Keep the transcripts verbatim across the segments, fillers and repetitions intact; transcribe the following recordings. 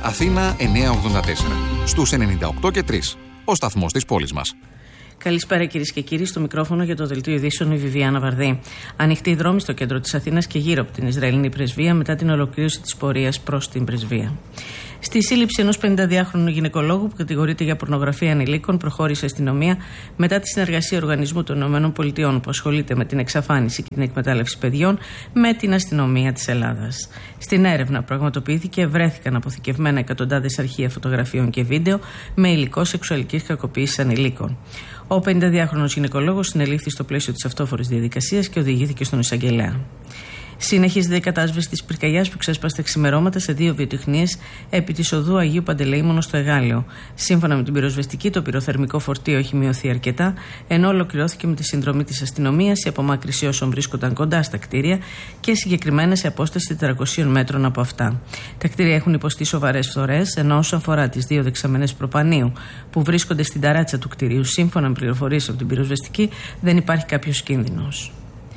Αθήνα εννιακόσια ογδόντα τέσσερα. Στους ενενήντα οκτώ και τρία. Ο σταθμός της πόλης μας. Καλησπέρα κυρίες και κύριοι, στο μικρόφωνο για το δελτίο ειδήσεων η Βιβιάνα Βαρδί. Ανοιχτή η δρόμη στο κέντρο της Αθήνας και γύρω από την Ισραηλινή πρεσβεία μετά την ολοκλήρωση της πορείας προς την πρεσβεία. Στη σύλληψη ενός πενηντάδιαχρονου γυναικολόγου που κατηγορείται για πορνογραφία ανηλίκων, προχώρησε η αστυνομία μετά τη συνεργασία Οργανισμού των ΗΠΑ που ασχολείται με την εξαφάνιση και την εκμετάλλευση παιδιών με την αστυνομία της Ελλάδας. Στην έρευνα πραγματοποιήθηκε, βρέθηκαν αποθηκευμένα εκατοντάδες αρχεία φωτογραφιών και βίντεο με υλικό σεξουαλικής κακοποίησης ανηλίκων. Ο πενηντάδιαχρονος γυναικολόγος συνελήφθη στο πλαίσιο της αυτόφορης διαδικασίας και οδηγήθηκε στον εισαγγελέα. Συνεχίζεται η κατάσβεση της πυρκαγιάς που ξέσπασε τα ξημερώματα σε δύο βιοτεχνίες επί της οδού Αγίου Παντελεήμονος στο Εγάλεο. Σύμφωνα με την πυροσβεστική, το πυροθερμικό φορτίο έχει μειωθεί αρκετά, ενώ ολοκληρώθηκε με τη συνδρομή της αστυνομίας η απομάκρυνση όσων βρίσκονταν κοντά στα κτίρια και συγκεκριμένα σε απόσταση τετρακοσίων μέτρων από αυτά. Τα κτίρια έχουν υποστεί σοβαρές φθορές, ενώ όσον αφορά τις δύο δεξαμενές προπανίου που βρίσκονται στην ταράτσα του κτιρίου, σύμφωνα με πληροφορίες από την πυροσβεστική, δεν υπάρχει κάποιος κίνδυνος.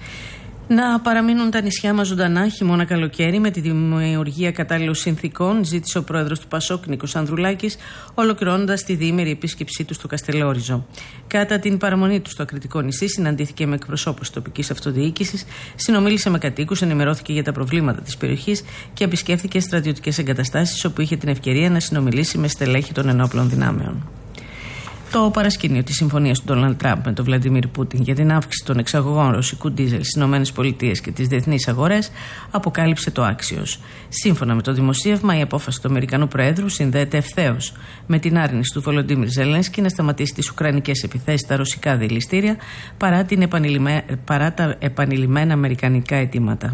Να παραμείνουν τα νησιά μας ζωντανά χειμώνα καλοκαίρι με τη δημιουργία κατάλληλων συνθήκων, ζήτησε ο πρόεδρος του Πασόκ Νίκος Ανδρουλάκης, ολοκληρώνοντας τη διήμερη επίσκεψή του στο Καστελόριζο. Κατά την παραμονή του στο Ακριτικό νησί, συναντήθηκε με εκπροσώπους τοπικής αυτοδιοίκησης, συνομίλησε με κατοίκους, ενημερώθηκε για τα προβλήματα της περιοχής και επισκέφθηκε στρατιωτικές εγκαταστάσεις, όπου είχε την ευκαιρία να συνομιλήσει με στελέχη των ενόπλων δυνάμεων. Το παρασκήνιο της συμφωνίας του Ντόναλντ Τραμπ με τον Βλαντιμίρ Πούτιν για την αύξηση των εξαγωγών ρωσικού ντίζελ στις ΗΠΑ και τις διεθνείς αγορές αποκάλυψε το άξιος. Σύμφωνα με το δημοσίευμα, η απόφαση του Αμερικανού Προέδρου συνδέεται ευθέως με την άρνηση του Βολοντίμιρ Ζελένσκι να σταματήσει τις ουκρανικές επιθέσεις στα ρωσικά δηληστήρια παρά, την επανειλημέ... παρά τα επανειλημμένα αμερικανικά αιτήματα.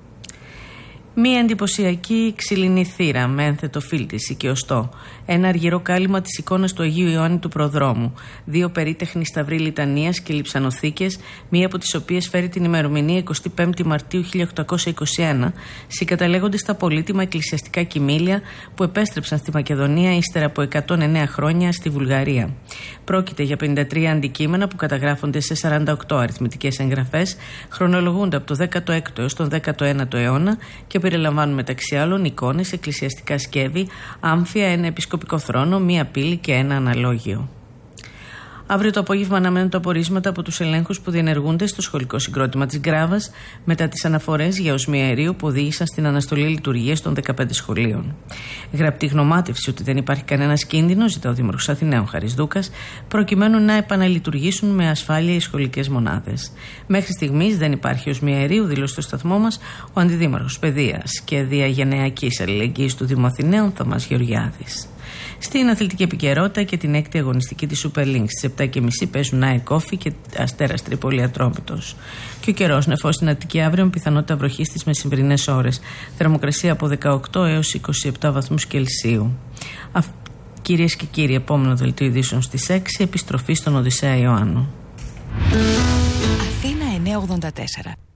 Μία εντυπωσιακή ξυλινή θύρα με ένθετο φίλτης οικειοστό, ένα αργυρό κάλυμα της εικόνας του Αγίου Ιωάννη του Προδρόμου, δύο περίτεχνοι σταυροί λιτανίας και λειψανοθήκες, μία από τις οποίες φέρει την ημερομηνία εικοστή πέμπτη Μαρτίου χίλια οκτακόσια είκοσι ένα, συγκαταλέγονται στα πολύτιμα εκκλησιαστικά κοιμήλια που επέστρεψαν στη Μακεδονία ύστερα από εκατόν εννέα χρόνια στη Βουλγαρία. Πρόκειται για πενήντα τρία αντικείμενα που καταγράφονται σε σαράντα οκτώ αριθμητικές εγγραφές, χρονολογούνται από το δέκατο έκτο έως τον δέκατο ένατο αιώνα και περιλαμβάνουν μεταξύ άλλων εικόνες, εκκλησιαστικά σκεύη, άμφια, ένα επισκοπικό θρόνο, μία πύλη και ένα αναλόγιο. Αύριο το απόγευμα αναμένουν τα απορίσματα από τους ελέγχους που διενεργούνται στο σχολικό συγκρότημα της Γκράβας μετά τις αναφορές για οσμία αερίου που οδήγησαν στην αναστολή λειτουργίας των δεκαπέντε σχολείων. Γραπτή γνωμάτευση ότι δεν υπάρχει κανένας κίνδυνος, ζητά ο Δήμαρχος Αθηναίων Χαρίς Δούκας, προκειμένου να επαναλειτουργήσουν με ασφάλεια οι σχολικές μονάδες. Μέχρι στιγμής δεν υπάρχει οσμία αερίου, δήλωσε στο σταθμό μας ο Αντιδήμαρχος Παιδείας και Διαγενειακής Αλληλεγγύης του Δήμου Αθηναίων, Θωμάς Γεωργιάδης. Στην αθλητική επικαιρότητα και την έκτη αγωνιστική της Super League στις επτά και μισή παίζουν ΑΕΚ Όφη και Αστέρας Τρίπολη Ατρόμητος. Και ο καιρός νεφός στην Αττική αύριο με πιθανότητα βροχής στις μεσημβρινές ώρες. Θερμοκρασία από δεκαοκτώ έως είκοσι επτά βαθμούς Κελσίου. Α, κυρίες και κύριοι, επόμενο δελτίο ειδήσεων στις έξι, επιστροφή στον Οδυσσέα Ιωάννου. Αθήνα εννιακόσια ογδόντα τέσσερα.